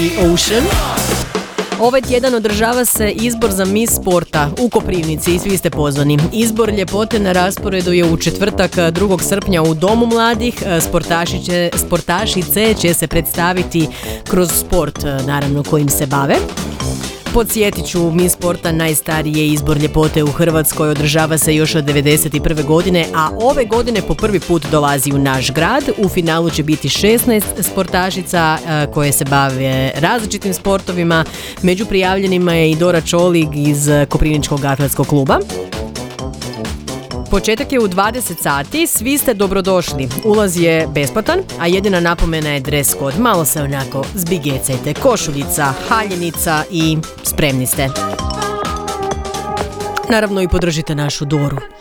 Ocean. Ovaj tjedan održava se izbor za Miss Sporta u Koprivnici i svi ste pozvani. Izbor ljepote na rasporedu je u četvrtak 2. srpnja u Domu mladih. Sportašice će se predstaviti kroz sport, naravno, kojim se bave. Podsjetit ću, Miss Sporta najstariji je izbor ljepote u Hrvatskoj, održava se još od 1991. godine, a ove godine po prvi put dolazi u naš grad. U finalu će biti 16 sportašica koje se bave različitim sportovima. Među prijavljenima je i Dora Čolig iz Koprivničkog atletskog kluba. Početak je u 20 sati, svi ste dobrodošli. Ulaz je besplatan, a jedina napomena je dress code. Malo se onako zbigecajte, košuljica, haljenica i spremni ste. Naravno i podržite našu Doru.